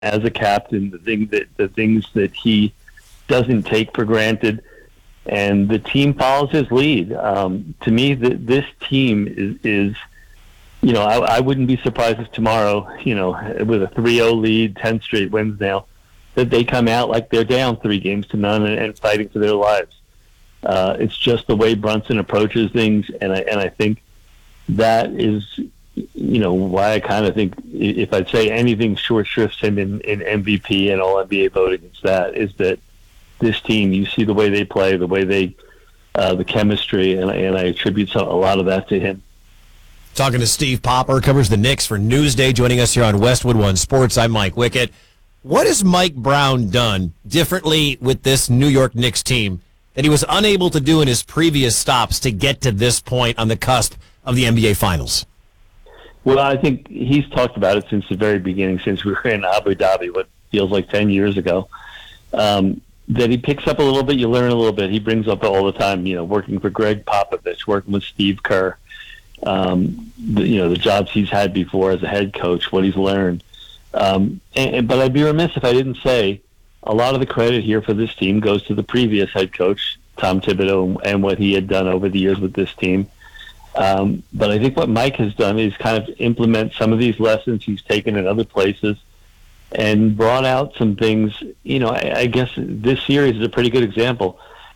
as a captain, the things that he doesn't take for granted, and the team follows his lead. To me, this team is I wouldn't be surprised if tomorrow, with a 3-0 lead, 10 straight wins now, that they come out like they're down 3-0 and fighting for their lives. It's just the way Brunson approaches things, and I think that is, why I kind of think if I'd say anything short shrifts him in MVP and All NBA voting, it's that this team, you see the way they play, the way they, the chemistry, and I attribute a lot of that to him. Talking to Steve Popper, covers the Knicks for Newsday, joining us here on Westwood One Sports. I'm Mike Wickett. What has Mike Brown done differently with this New York Knicks team that he was unable to do in his previous stops to get to this point on the cusp of the NBA Finals? Well, I think he's talked about it since the very beginning, since we were in Abu Dhabi, what feels like 10 years ago, that he picks up a little bit, you learn a little bit. He brings up all the time, working for Greg Popovich, working with Steve Kerr, the jobs he's had before as a head coach, what he's learned. But I'd be remiss if I didn't say a lot of the credit here for this team goes to the previous head coach, Tom Thibodeau, and what he had done over the years with this team. But I think what Mike has done is kind of implement some of these lessons he's taken in other places and brought out some things. I guess this series is a pretty good example.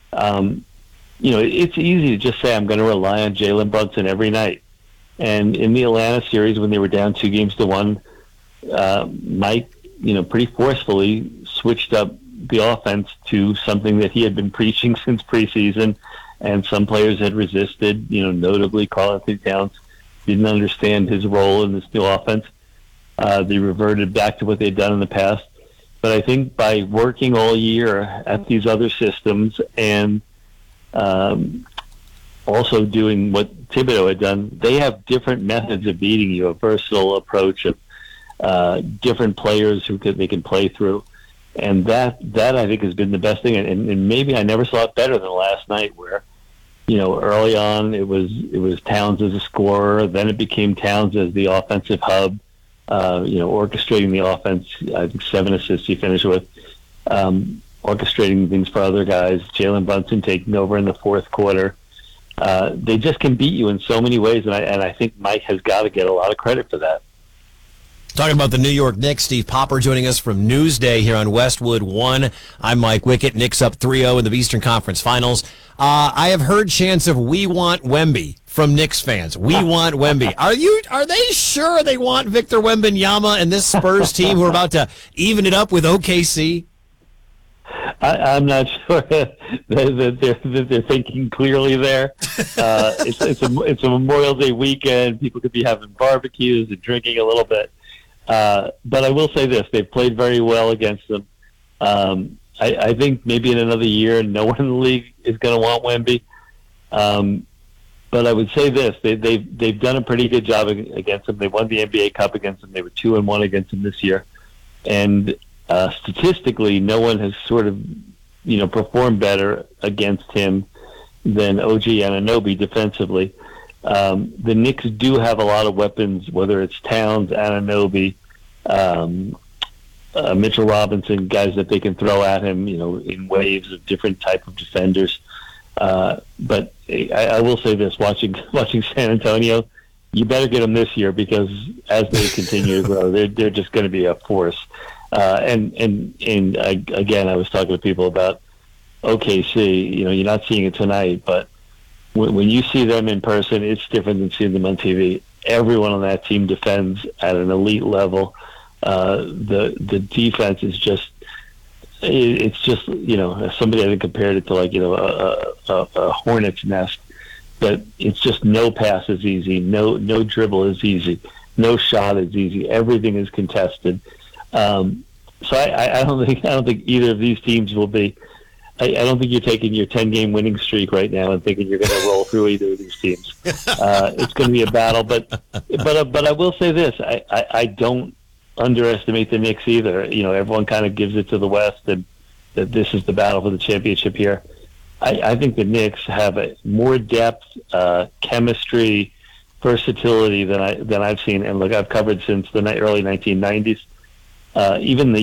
It's easy to just say I'm going to rely on Jalen Brunson every night. And in the Atlanta series, when they were down 2-1, Mike, pretty forcefully switched up the offense to something that he had been preaching since preseason, and some players had resisted, notably Karl-Anthony Towns didn't understand his role in this new offense. They reverted back to what they'd done in the past. But I think by working all year at these other systems and also doing what Thibodeau had done, they have different methods of beating you, a versatile approach of different players they can play through. And that I think has been the best thing. And maybe I never saw it better than last night where, early on it was Towns as a scorer, then it became Towns as the offensive hub, orchestrating the offense. I think 7 assists he finished with, orchestrating things for other guys. Jalen Brunson taking over in the fourth quarter. They just can beat you in so many ways, and I think Mike has got to get a lot of credit for that. Talking about the New York Knicks, Steve Popper joining us from Newsday here on Westwood One. I'm Mike Wickett. Knicks up 3-0 in the Eastern Conference Finals. I have heard chants of "We want Wemby" from Knicks fans. We want Wemby. Are they sure they want Victor Wembanyama and this Spurs team who are about to even it up with OKC? I'm not sure that they're thinking clearly there. It's a Memorial Day weekend. People could be having barbecues and drinking a little bit. But I will say this: they've played very well against them. I think maybe in another year, no one in the league is going to want Wemby. But I would say this: they've done a pretty good job against them. They won the NBA Cup against them. They were 2-1 against them this year, and statistically, no one has sort of performed better against him than OG Anunoby defensively. The Knicks do have a lot of weapons, whether it's Towns, Anunoby, Mitchell Robinson, guys that they can throw at him, in waves of different type of defenders. But I will say this: watching San Antonio, you better get them this year because as they continue to grow, they're just going to be a force. And again, I was talking to people about OKC. You're not seeing it tonight, but when you see them in person, it's different than seeing them on TV. Everyone on that team defends at an elite level. The defense is just, it's just, somebody I think compared it to a hornet's nest, but it's just no pass is easy, no dribble is easy, no shot is easy. Everything is contested. So I don't think either of these teams will be. I don't think you're taking your 10-game winning streak right now and thinking you're going to roll through either of these teams. It's going to be a battle, but I will say this: I don't underestimate the Knicks either. Everyone kind of gives it to the West and that this is the battle for the championship here. I think the Knicks have a more depth, chemistry, versatility than I've seen. And look, I've covered since the early 1990s. even the